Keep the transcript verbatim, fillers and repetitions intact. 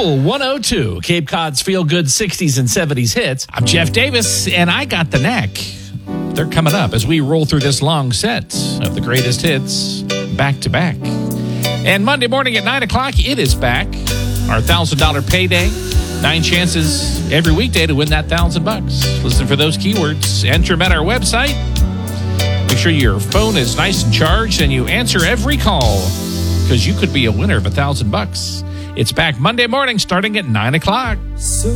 Cool one oh two, Cape Cod's feel-good sixties and seventies hits. I'm Jeff Davis, and I got the knack. They're coming up as we roll through this long set of the greatest hits back-to-back. And Monday morning at nine o'clock, it is back. Our one thousand dollars payday. Nine chances every weekday to win that one thousand bucks. Listen for those keywords. Enter them at our website. Make sure your phone is nice and charged and you answer every call, because you could be a winner of a thousand bucks. It's back Monday morning starting at nine o'clock.